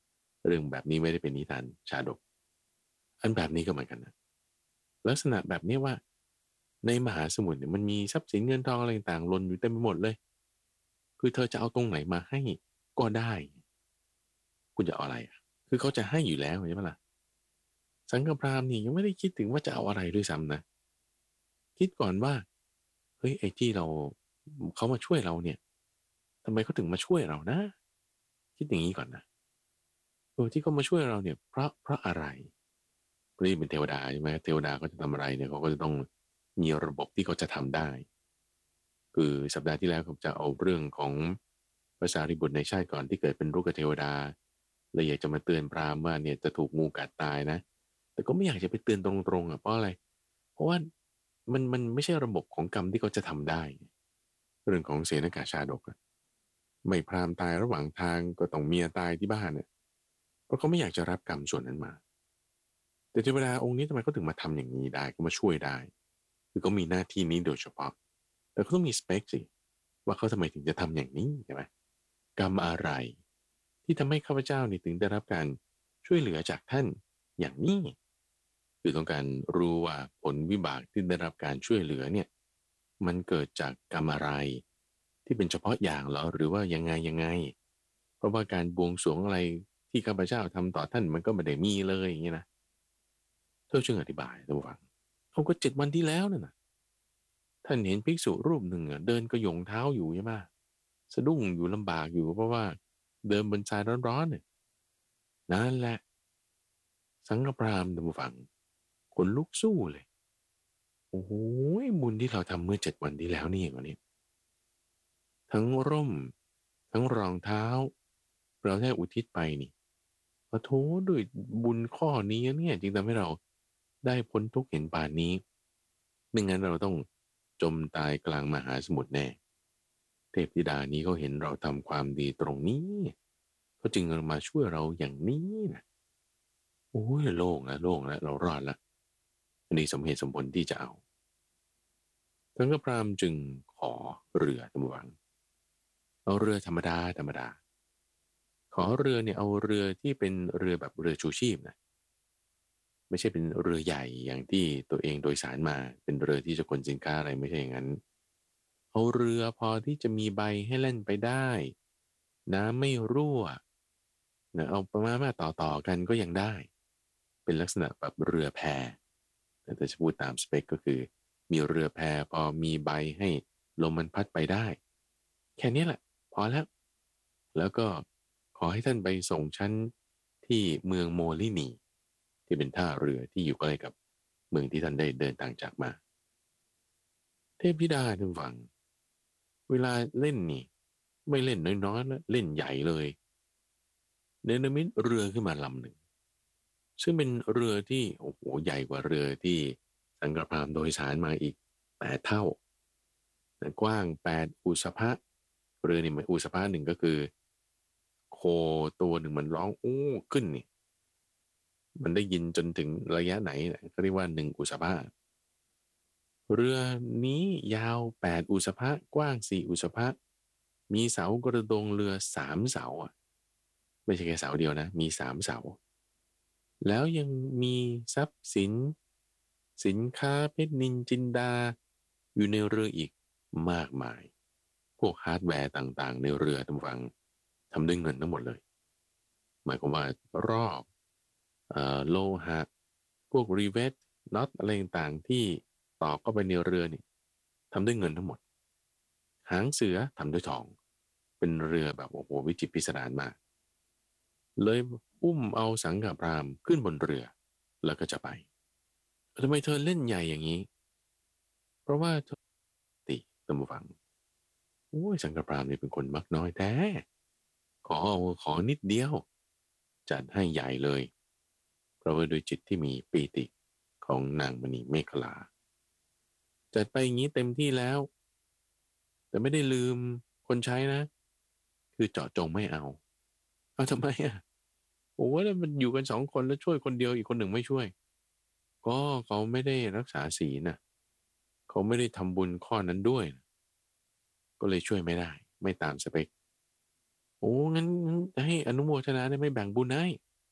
S1: เรื่องแบบนี้ไม่ได้เป็นนิทานชาดกอันแบบนี้ก็เหมือนกันนะลักษณะแบบนี้ว่าในมหาสมุทรเนี่ยมันมีทรัพย์สินเงินทองอะไรต่างๆหล่นอยู่เต็มไปหมดเลยคือเธอจะเอาตรงไหนมาให้ก็ได้คุณจะเอาอะไรอ่ะคือเขาจะให้อยู่แล้วใช่ไหมล่ะสังฆพราหมณ์นี่ยังไม่ได้คิดถึงว่าจะเอาอะไรด้วยซ้ำนะคิดก่อนว่าเฮ้ยไอ้ที่เราเขามาช่วยเราเนี่ยทำไมเขาถึงมาช่วยเรานะคิดอย่างนี้ก่อนนะเออที่เขามาช่วยเราเนี่ยเพราะเพราะอะไรเพราะนี่เป็นเทวดาใช่ไหมเทวดาเขาจะทำอะไรเนี่ยเขาก็จะต้องมีระบบที่เขาจะทำได้คือสัปดาห์ที่แล้วผมจะเอาเรื่องของภาษาริบุตรในชาติก่อนที่เกิดเป็นลูกเทวดาเลยอยากจะมาเตือนพราหมณ์ว่าเนี่ยจะถูกงูกัดตายนะแต่ก็ไม่อยากจะไปเตือนตรงๆอ่ะเพราะอะไรเพราะว่ามันมันไม่ใช่ระบบของกรรมที่เขาจะทำได้เรื่องของเสนกาชาดกอะไม่พราหมณ์ตายระหว่างทางก็ต้องเมียตายที่บ้านเนี่ยเพราะเขาไม่อยากจะรับกรรมส่วนนั้นมาแต่เทวดาองค์นี้ทำไมเขาถึงมาทำอย่างนี้ได้ก็มาช่วยได้คือเขามีหน้าที่นี้โดยเฉพาะแต่เขาต้องมีสเปคสิว่าเขาทำไมถึงจะทำอย่างนี้ใช่ไหมกรรมอะไรที่ทำให้ข้าพเจ้านี่ถึงได้รับการช่วยเหลือจากท่านอย่างนี้คือต้องการรู้ว่าผลวิบากที่ได้รับการช่วยเหลือเนี่ยมันเกิดจากกรรมอะไรที่เป็นเฉพาะอย่างเหรอหรือว่ายังไงยังไงเพราะว่าการบวงสรวงอะไรที่ข้าพเจ้าทำต่อท่านมันก็ไม่ได้มีเลยอย่างนี้นะเธอช่วยอธิบายท่านผู้ฟังเขาก็เจ็ดวันที่แล้วนั่นนะท่านเห็นภิกษุรูปหนึ่งอ่ะเดินกระหยงเท้าอยู่ใช่ไหมสะดุ้งอยู่ลำบากอยู่เพราะว่าเดินบนทรายร้อนๆเนี่ยนั่นแหละสังฆพราหมณ์ท่านผู้ฟังขนลุกสู้เลยโอ้โหบุญที่เราทำเมื่อเจ็ดวันที่แล้วนี่เองวะเนี่ยทั้งร่มทั้งรองเท้าเราได้อุทิศไปนี่ขอโทษด้วยบุญข้อนี้เนี่ยจึงทำให้เราได้พ้นทุกข์เห็นป่านนี้ไม่งั้นเราต้องจมตายกลางมหาสมุทรแน่เทพธิดานี้เขาเห็นเราทำความดีตรงนี้เขาจึงมาช่วยเราอย่างนี้นะโอ้ยโล่งแล้วโล่งแล้วเรารอดแล้วอันนี้สมเหตุสมผลที่จะเอาท่านก็พราหมณ์จึงขอเรือตำรวจเอาเรือธรรมดาธรรมดาขอเรือเนี่ยเอาเรือที่เป็นเรือแบบเรือชูชีพนะไม่ใช่เป็นเรือใหญ่อย่างที่ตัวเองโดยสารมาเป็นเรือที่จะขนสินค้าอะไรไม่ใช่อย่างนั้นเอาเรือพอที่จะมีใบให้เล่นไปได้น้ำไม่รั่วนะเอาประมาณว่าต่อต่อกันก็ยังได้เป็นลักษณะแบบเรือแพแต่จะพูดตามสเปคก็คือมีเรือแพพอมีใบให้ลมมันพัดไปได้แค่นี้แหละพอแล้วแล้วก็ขอให้ท่านไปส่งฉันที่เมืองโมลินีที่เป็นท่าเรือที่อยู่ใกล้กับเมืองที่ท่านได้เดินทางจากมาเทพธิดาท่านฟังเวลาเล่นนี่ไม่เล่นน้อยๆแล้วเล่นใหญ่เลยเนรมิตเรือขึ้นมาลำหนึ่งซึ่งเป็นเรือที่โอ้โหใหญ่กว่าเรือที่สังฆพราหมณ์โดยสารมาอีกแปดเท่ากว้างแปดอุสภะเรือนี่มันอุสภะหนึ่งก็คือโคตัวหนึ่งมันร้องอู้ขึ้นนี่มันได้ยินจนถึงระยะไหนเขาเรียกว่าหนึ่งอุสภะเรือนี้ยาวแปดอุสภะกว้างสี่อุสภะมีเสากระดงเรือสามเสาอ่ะไม่ใช่แค่เสาเดียวนะมีสามเสาแล้วยังมีทรัพย์สินสินค้าเพชรนินจินดาอยู่ในเรืออีกมากมายพวกฮาร์ดแวร์ต่างๆในเรือทำฟังทำด้วยเงินทั้งหมดเลยหมายความว่ารอบเอ่อโลหะพวกรีเวทน็อตอะไรต่างๆที่ต่อเข้าไปในเรือนี่ทำด้วยเงินทั้งหมดหางเสือทำด้วยทองเป็นเรือแบบโอ้โหวิจิตรพิสดารมากเลยอุ้มเอาสังฆพราหมณ์ขึ้นบนเรือแล้วก็จะไปทำไมเธอเล่นใหญ่อย่างนี้เพราะว่าเธอติตัมบูฟังโอ้ยสังฆพราหมณ์นี่เป็นคนมักน้อยแท้ขอเอาขอนิดเดียวจัดให้ใหญ่เลยเพราะว่าโดยจิตที่มีปีติของนางมณีเมขลาจัดไปอย่างนี้เต็มที่แล้วแต่ไม่ได้ลืมคนใช้นะคือเจาะจงไม่เอาเอาทำไมอ่ะโอ้แล้วมันอยู่กันสองคนแล้วช่วยคนเดียวอีกคนหนึ่งไม่ช่วยก็เขาไม่ได้รักษาศีลน่ะเขาไม่ได้ทำบุญข้อนั้นด้วยก็เลยช่วยไม่ได้ไม่ตามสเปคโอ้งั้นงั้นให้อนุโมทนาได้ไม่แบ่งบุญให้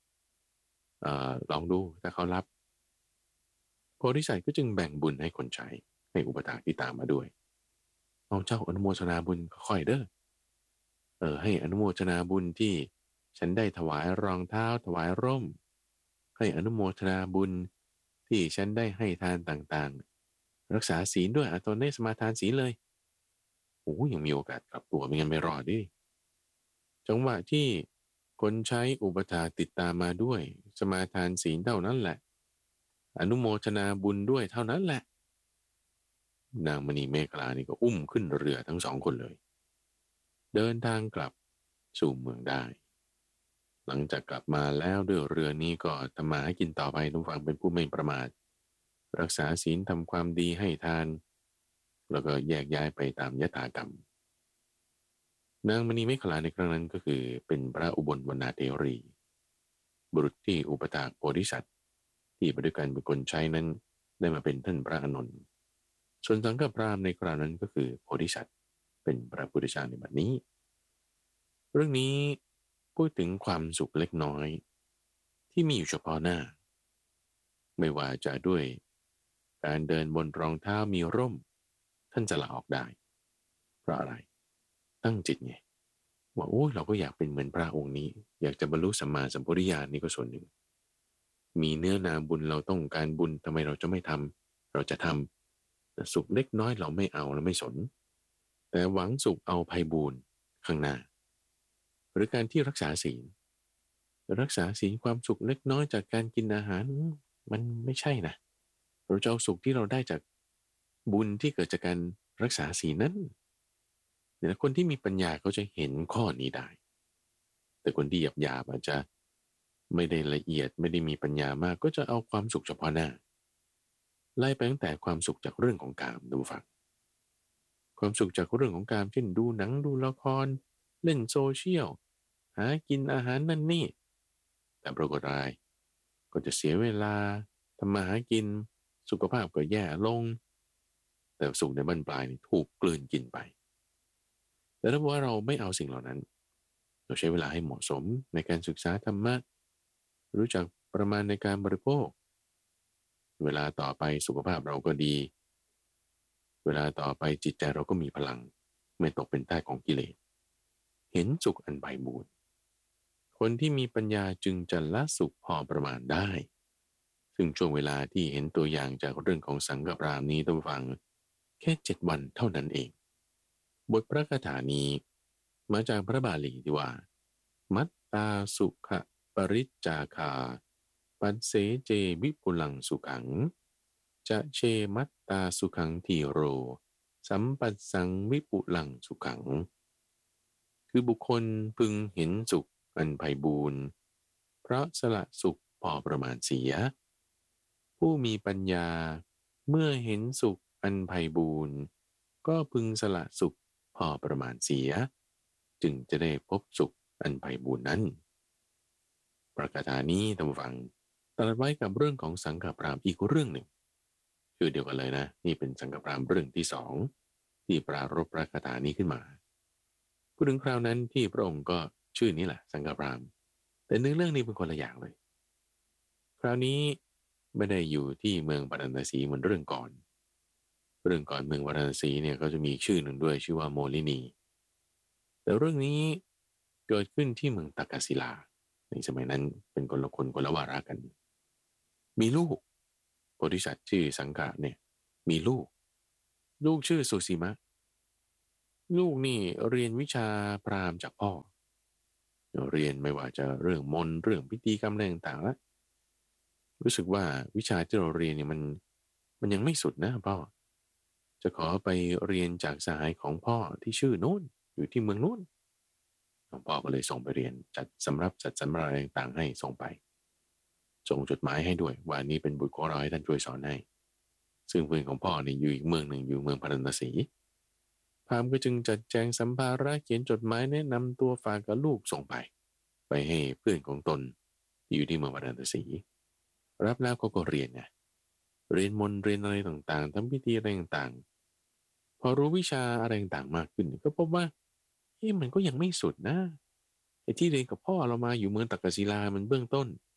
S1: เอ่อลองดูถ้าเขารับโพธิสัตว์ก็จึงแบ่งบุญให้คนใช้ให้อุปถากที่ตามมาด้วยเอาเจ้าอนุโมทนาบุญค่อยเด้อเออให้อนุโมทนาบุญที่ฉันได้ถวายรองเท้าถวายร่มให้อนุโมทนาบุญที่ฉันได้ให้ทานต่างๆรักษาศีลด้วยอ่ะตอนนี้สมาทานศีลเลยโอ้ยังมีโอกาสกลับตัวไม่งั้นไม่รอดดิจังหวะที่คนใช้อุปถากติดตามมาด้วยสมาทานศีลเท่านั้นแหละอนุโมทนาบุญด้วยเท่านั้นแหละนางมณีเมขลานี่ก็อุ้มขึ้นเรือทั้งสองคนเลยเดินทางกลับสู่เมืองได้หลังจากกลับมาแล้วด้วยเรือนี้ก็ทำมาให้กินต่อไปทุกฝั่งเป็นผู้ไม่ประมาทรักษาศีลทำความดีให้ทานแล้วก็แยกย้ายไปตามยถากรรมนางมณีเมขลาในครั้งนั้นก็คือเป็นพระอุบลวรรณเทรีบุรุษที่อุปถากโพธิสัตว์ที่ไปด้วยกันเป็นคนใช้นั้นได้มาเป็นท่านพระอานนท์ส่วนสังฆพราหมณ์ในคราวนั้นก็คือโพธิสัตว์เป็นพระพุทธเจ้าในบัดนี้เรื่องนี้พูดถึงความสุขเล็กน้อยที่มีอยู่เฉพาะหน้าไม่ว่าจะด้วยการเดินบนรองเท้ามีร่มท่านจะลาออกได้เพราะอะไรตั้งจิตไงว่าโอ้ยเราก็อยากเป็นเหมือนพระองค์นี้อยากจะบรรลุสัมมาสัมพุทธญาณนี่ก็ส่วนหนึ่งมีเนื้อนาบุญเราต้องการบุญทำไมเราจะไม่ทำเราจะทำแต่สุขเล็กน้อยเราไม่เอาเราไม่สนแต่หวังสุขเอาภัยบูญข้างหน้าหรือการที่รักษาศีลรักษาศีลความสุขเล็กน้อยจากการกินอาหารมันไม่ใช่นะเราจะเอาสุขที่เราได้จากบุญที่เกิดจากการรักษาศีลนั้นเนี่ยคนที่มีปัญญาเขาจะเห็นข้อนี้ได้แต่คนที่หยาบๆอาจจะไม่ได้ละเอียดไม่ได้มีปัญญามากก็จะเอาความสุขเฉพาะหน้าไล่ไปตั้งแต่ความสุขจากเรื่องของกามดูฟังความสุขจากเรื่องของกามเช่นดูหนังดูละครเล่นโซเชียลหากินอาหารนั่นนี่แต่ปรากฏอะไรก็จะเสียเวลาทำมาหากินสุขภาพก็แย่ลงแต่สุขในบั้นปลายนี่ถูกกลืนกินไปแต่ถ้าว่าเราไม่เอาสิ่งเหล่านั้นเราใช้เวลาให้เหมาะสมในการศึกษาธรรมะรู้จักประมาณในการบริโภคเวลาต่อไปสุขภาพเราก็ดีเวลาต่อไปจิตใจเราก็มีพลังไม่ตกเป็นใต้ของกิเลสเห็นสุขอันไพบูลย์คนที่มีปัญญาจึงจะละสุขพอประมาณได้ซึ่งช่วงเวลาที่เห็นตัวอย่างจากเรื่องของสังฆปรามนี้ต้องฟังแค่เจ็ดวันเท่านั้นเองบทพระคาถานี้มาจากพระบาลีที่ว่ามัตตาสุขปริจจาคาปัสเสเจวิปุลังสุขังจะเชมัตตาสุขังทีโรสัมปัสสังวิปุลังสุขังคือบุคคลพึงเห็นสุขอันไพบูรณ์เพราะสละสุขพอประมาณเสียผู้มีปัญญาเมื่อเห็นสุขอันไพบูรณ์ก็พึงสละสุขพอประมาณเสียจึงจะได้พบสุขอันไพบูรณ์นั้นประกาศนี้ท่านผู้ฟังตรัสไว้กับเรื่องของสังฆปรามอีกเรื่องหนึ่งคือเดียวกันเลยนะนี่เป็นสังฆปรามเรื่องที่สองที่ปรารภประกาศนี้ขึ้นมาพูดถึงคราวนั้นที่พระองค์ก็ชื่อนี้แหละสังฆปรามแต่เนื้อเรื่องนี้เป็นคนละอย่างเลยคราวนี้ไม่ได้อยู่ที่เมืองปาราณสีเหมือนเรื่องก่อนเรื่องก่อนเมืองปาราณสีเนี่ยก็จะมีชื่อหนึ่งด้วยชื่อว่าโมลินีแต่เรื่องนี้เกิดขึ้นที่เมืองตักกศิลาในสมัยนั้นเป็นคนละคนคนละวาระกันมีลูกโพธิสัตว์ชื่อสังฆะเนี่ยมีลูกลูกชื่อสุสีมะลูกนี่เรียนวิชาพราหมณ์จากพ่อเรียนไม่ว่าจะเรื่องมนต์เรื่องพิธีกรรมอะไรต่างๆแล้วรู้สึกว่าวิชาที่เราเรียนเนี่ยมันมันยังไม่สุดนะพ่อจะขอไปเรียนจากสหายของพ่อที่ชื่อนู้นอยู่ที่เมืองนู้นพ่อก็เลยส่งไปเรียนจัดสำรับจัดสำรับอะไรต่างๆให้ส่งไปส่งจดหมายให้ด้วยว่านี้เป็นบุตรของเราให้ท่านช่วยสอนให้ซึ่งเพื่อนของพ่อเนี่ยอยู่อีกเมืองหนึ่งอยู่เมืองพาราณสีพราหมณ์ก็จึงจัดแจงสัมภาระเขียนจดหมายแนะนำตัวฝากกับลูกส่งไปไปให้เพื่อนของตนที่อยู่ที่เมืองพาราณสีรับแล้วเขาก็เรียนไงเรียนมนต์เรียนอะไรต่างๆทำพิธีอะไรต่างๆพอรู้วิชาอะไรต่างๆมากขึ้นก็พบว่าเอ๊ะมันก็ยังไม่สุดนะไอ้ที่เรียนกับพ่อเรามาอยู่เมืองตักกศิลามันเบื้องต้น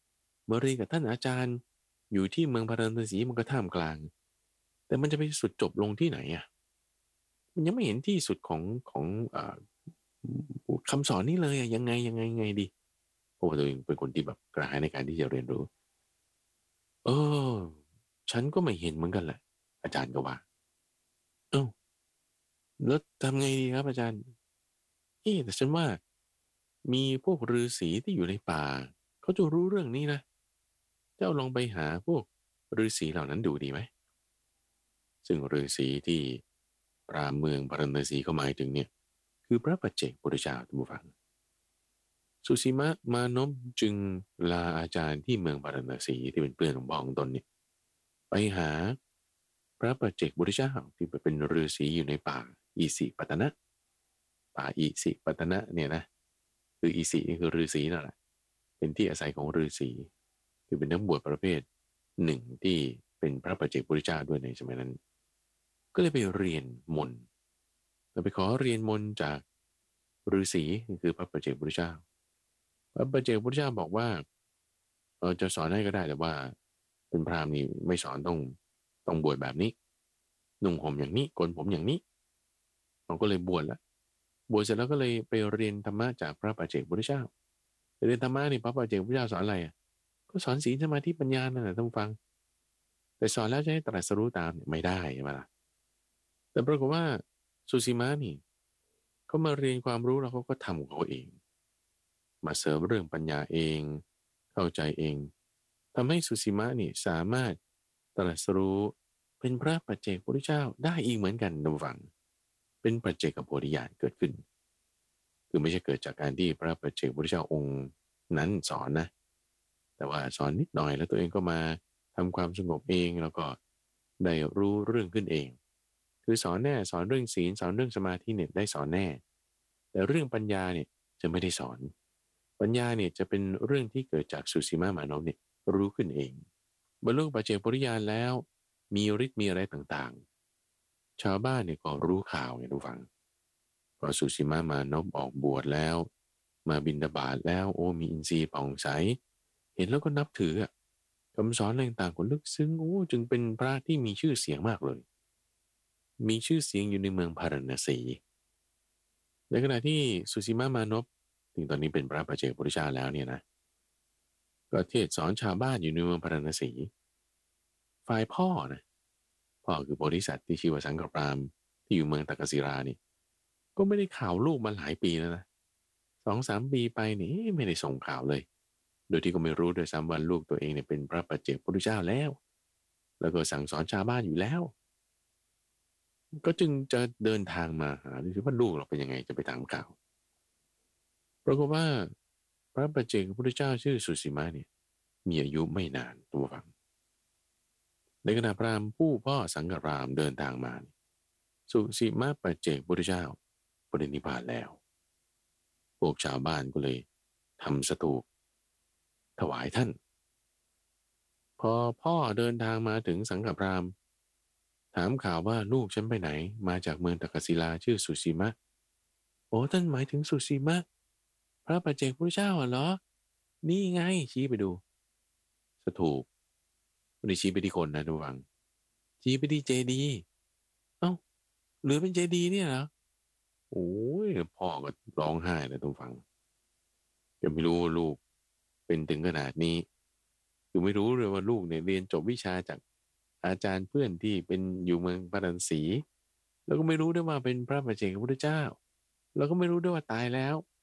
S1: มาเรียนกับท่านอาจารย์อยู่ที่เมืองพาราณสีมันก็ท่ามกลางแต่มันจะไปสุดจบลงที่ไหนอ่ะมันยังไม่เห็นที่สุดของของอ่าคำสอนนี้เลยอะยังไงยังไงยังไงดีเพราะว่าตัวเองเป็นคนที่แบบกระหายในการที่จะเรียนรู้เออฉันก็ไม่เห็นเหมือนกันแหละอาจารย์ก็ว่าเอ้าแล้วทำไงดีครับอาจารย์เอ๊ะแต่ฉันว่ามีพวกฤาษีที่อยู่ในป่าเขาจะรู้เรื่องนี้นะเจ้าลองไปหาพวกฤาษีเหล่านั้นดูดีไหมซึ่งฤาษีที่ปราเมืองปาราณสีเขาหมายถึงเนี่ยคือพระปัจเจกพุทธเจ้าท่านผู้ฟัง สุสีมะมานพจึงลาอาจารย์ที่เมืองปาราณสีที่เป็นเพื่อนของพ่อของตนเนี่ยไปหาพระปัจเจกพุทธเจ้าที่เป็นฤาษีอยู่ในป่าอิสิปตนะป่าอิสิปตนะเนี่ยนะคืออิสินี่คือฤาษีนั่นแหละเป็นที่อาศัยของฤาษีคือเป็นนักบวชประเภทหนึ่งที่เป็นพระปัจเจกพุทธเจ้าด้วยในสมัยนั้นก็เลยไปเรียนมนต์เราไปขอเรียนมนต์จากฤาษีคือพระปัจเจกพุทธเจ้า พระปัจเจกพุทธเจ้าบอกว่าเออจะสอนให้ก็ได้แต่ว่าเป็นพราหมณ์นี่ไม่สอนต้องต้องบวชแบบนี้นุ่งห่มอย่างนี้โกนผมอย่างนี้เราก็เลยบวชแล้วบวชเสร็จแล้วก็เลยไปเรียนธรรมะจากพระปัจเจกพุทธเจ้าเรียนธรรมะนี่พระปัจเจกพุทธเจ้าสอนอะไรอ่ะก็สอนศีลสมาธิปัญญานั่นแหละท่านฟังแต่สอนแล้วจะให้ตรัสรู้ตามเนี่ยไม่ได้ใช่ไหมล่ะแต่ปรากฏว่าสุสีมานี่เขามาเรียนความรู้แล้วเขาก็ทำของเขาเองมาเสริมเรื่องปัญญาเองเข้าใจเองทำให้สุสีมะนี่สามารถตรัสรู้เป็นพระปัจเจกพุทธเจ้าได้อีกเหมือนกันนะฟังเป็นปัจเจกโพธิญาณเกิดขึ้นคือไม่ใช่เกิดจากการที่พระปัจเจกพุทธเจ้าองค์นั้นสอนนะแต่ว่าสอนนิดหน่อยแล้วตัวเองก็มาทำความสงบเองแล้วก็ได้รู้เรื่องขึ้นเองคือสอนแน่สอนเรื่องศีลสอนเรื่องสมาธิเนี่ยได้สอนแน่แต่เรื่องปัญญาเนี่ยจะไม่ได้สอนปัญญาเนี่ยจะเป็นเรื่องที่เกิดจากสุสีมามานพเนี่ยรู้ขึ้นเองบรรลุปัจเจกพุทธญาณแล้วมีฤทธิ์มีอะไรต่างๆชาวบ้านเนี่ยก็รู้ข่าวไงทุกฝังพอสุสีมามานพออกบวชแล้วมาบิณฑบาตแล้วโอ้มีอินทรีย์ผ่องใสเห็นแล้วก็นับถืออะคำสอนอะไรต่างๆก็ลึกซึ้งโอ้จึงเป็นพระที่มีชื่อเสียงมากเลยมีชื่อเสียงอยู่ในเมืองพาราณสีในขณะที่สุสีมามานพถึงตอนนี้เป็นพระปัจเจกพุทธเจ้าแล้วเนี่ยนะก็เทศสอนชาวบ้านอยู่ในเมืองพาราณสีฝ่ายพ่อนะพ่อคือโพธิสัตว์ที่ชื่อว่าสังฆปรามที่อยู่เมืองตักกศิรานี่ก็ไม่ได้ข่าวลูกมาหลายปีแล้วนะสองสามปีไปนี่ไม่ได้ส่งข่าวเลยโดยที่ก็ไม่รู้ด้วยซ้ำว่าลูกตัวเองเนี่ยเป็นพระปัจเจกพุทธเจ้าแล้วแล้วก็สั่งสอนชาวบ้านอยู่แล้วก็จึงจะเดินทางมาหาดูสิว่าลูกเราเป็นยังไงจะไปถามข่าวปรากฏว่าพระปัจเจกพุทธเจ้าชื่อสุสีมาเนี่ยมีอายุไม่นานตัวฟังในขณะพราหมณ์ผู้พ่อสังฆรามเดินทางมาสุสีมาปัจเจกพุทธเจ้าปรินิพพานแล้วพวกชาวบ้านก็เลยทำสถูปถวายท่านพอพ่อเดินทางมาถึงสังฆพราหมณ์ถามข่าวว่าลูกฉันไปไหนมาจากเมืองตักกศิลาชื่อสุสีมะโอ้ท่านหมายถึงสุสีมะพระปัจเจกพุทธเจ้าเหรอนี่ไงชี้ไปดูสถูปไม่ได้ชี้ไปที่คนนะทุกฝังชี้ไปที่เจดีย์เอ้าหรือเป็นเจดีย์เนี่ยเหรอโอ้ยพ่อก็ร้องไห้เลยทุกฝังยังไม่รู้ว่าลูกเป็นถึงขนาดนี้คือไม่รู้เลยว่าลูกเนี่ยเรียนจบวิชาจากอาจารย์เพื่อนที่เป็นอยู่เมืองปาราณสีแล้วก็ไม่รู้ด้วยว่าเป็นพระปัจเจกพุทธเจ้าแล้วก็ไม่รู้ด้วยว่าตายแล้ว